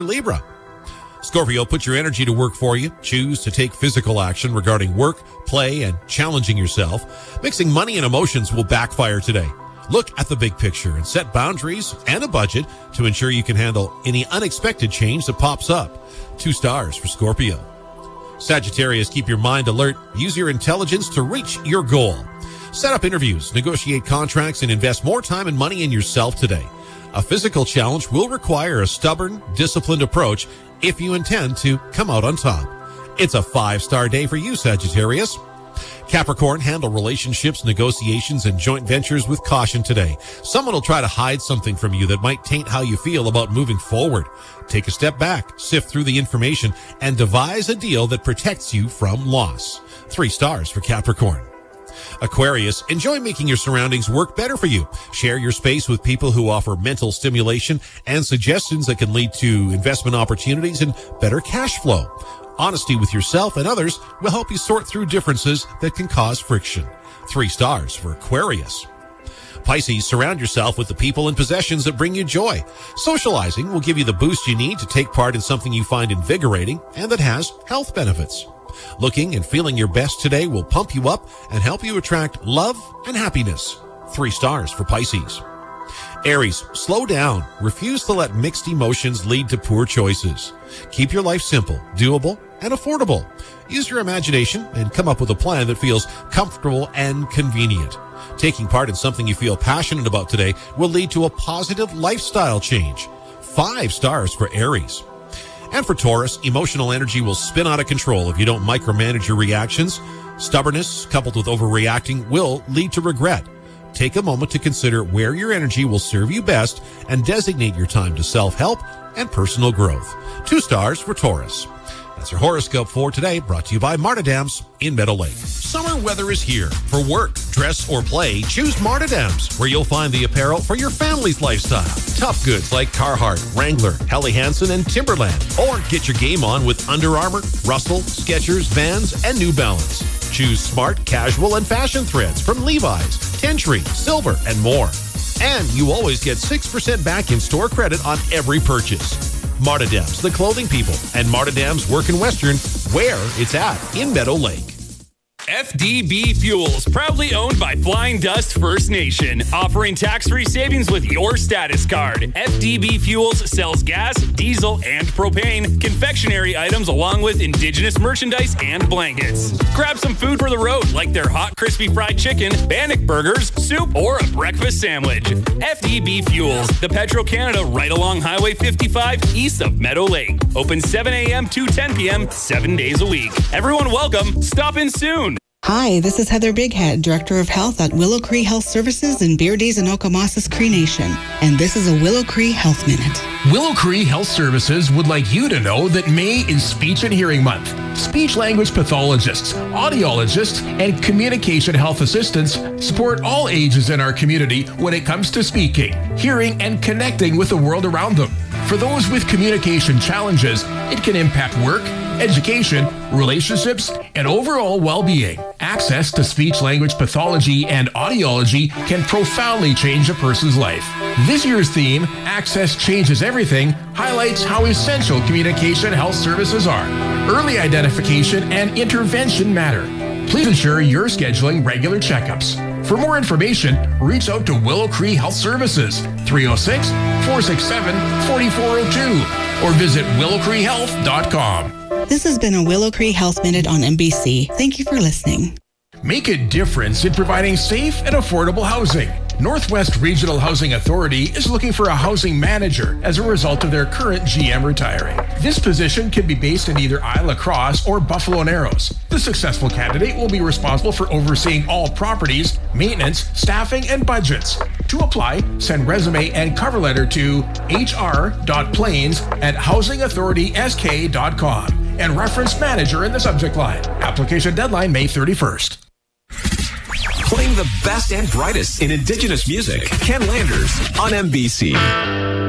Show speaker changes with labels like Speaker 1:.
Speaker 1: Libra. Scorpio, put your energy to work for you. Choose to take physical action regarding work, play, and challenging yourself. Mixing money and emotions will backfire today. Look at the big picture and set boundaries and a budget to ensure you can handle any unexpected change that pops up. 2 stars for Scorpio. Sagittarius, keep your mind alert. Use your intelligence to reach your goal. Set up interviews, negotiate contracts, and invest more time and money in yourself today. A physical challenge will require a stubborn, disciplined approach if you intend to come out on top. It's a 5-star day for you, Sagittarius. Capricorn, handle relationships, negotiations, and joint ventures with caution today. Someone will try to hide something from you that might taint how you feel about moving forward. Take a step back, sift through the information, and devise a deal that protects you from loss. 3 stars for Capricorn. Aquarius, enjoy making your surroundings work better for you. Share your space with people who offer mental stimulation and suggestions that can lead to investment opportunities and better cash flow. Honesty with yourself and others will help you sort through differences that can cause friction. 3 stars for Aquarius. Pisces, surround yourself with the people and possessions that bring you joy. Socializing will give you the boost you need to take part in something you find invigorating and that has health benefits. Looking and feeling your best today will pump you up and help you attract love and happiness. 3 stars for Pisces. Aries, slow down. Refuse to let mixed emotions lead to poor choices. Keep your life simple, doable, and affordable. Use your imagination and come up with a plan that feels comfortable and convenient. Taking part in something you feel passionate about today will lead to a positive lifestyle change. 5 stars for Aries. And for Taurus, emotional energy will spin out of control if you don't micromanage your reactions. Stubbornness, coupled with overreacting, will lead to regret. Take a moment to consider where your energy will serve you best and designate your time to self-help and personal growth. 2 stars for Taurus. That's your horoscope for today, brought to you by Marta Dams in Meadow Lake. Summer weather is here. For work, dress, or play, choose Marta Dams, where you'll find the apparel for your family's lifestyle. Tough goods like Carhartt, Wrangler, Helly Hansen, and Timberland. Or get your game on with Under Armour, Russell, Skechers, Vans, and New Balance. Choose smart, casual, and fashion threads from Levi's, Tentree, Silver, and more. And you always get 6% back in store credit on every purchase. Marta Dams, the clothing people, and Marta Dams Work in Western, where it's at in Meadow Lake.
Speaker 2: FDB Fuels, proudly owned by Flying Dust First Nation, offering tax-free savings with your status card. FDB Fuels sells gas, diesel, and propane, confectionery items along with indigenous merchandise and blankets. Grab some food for the road like their hot crispy fried chicken, Bannock burgers, soup, or a breakfast sandwich. FDB Fuels, the Petro-Canada right along Highway 55 east of Meadow Lake. Open 7 a.m. to 10 p.m. 7 days a week. Everyone welcome. Stop in soon.
Speaker 3: Hi, this is Heather Bighead, Director of Health at Willow Cree Health Services in Beardies and Okomasas Cree Nation. And this is a Willow Cree Health Minute.
Speaker 4: Willow Cree Health Services would like you to know that May is Speech and Hearing Month. Speech-language pathologists, audiologists, and communication health assistants support all ages in our community when it comes to speaking, hearing, and connecting with the world around them. For those with communication challenges, it can impact work, education, relationships, and overall well-being. Access to speech-language pathology and audiology can profoundly change a person's life. This year's theme, Access Changes Everything, highlights how essential communication health services are. Early identification and intervention matter. Please ensure you're scheduling regular checkups. For more information, reach out to Willow Cree Health Services, 306-467-4402, or visit willowcreehealth.com.
Speaker 3: This has been a Willow Cree Health Minute on NBC. Thank you for listening.
Speaker 4: Make a difference in providing safe and affordable housing. Northwest Regional Housing Authority is looking for a housing manager as a result of their current GM retiring. This position can be based in either Isla Crosse or Buffalo Narrows. The successful candidate will be responsible for overseeing all properties, maintenance, staffing, and budgets. To apply, send resume and cover letter to hr.plains@housingauthoritysk.com and reference manager in the subject line. Application deadline May 31st.
Speaker 5: Playing the best and brightest in Indigenous music. Ken Landers on NBC.